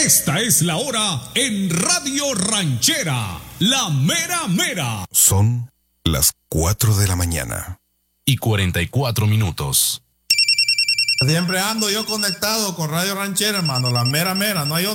Esta es la hora en Radio Ranchera, la mera mera. Son las 4 de la mañana. Y 44 minutos. Siempre ando yo conectado con Radio Ranchera, hermano, la mera mera, no hay otra.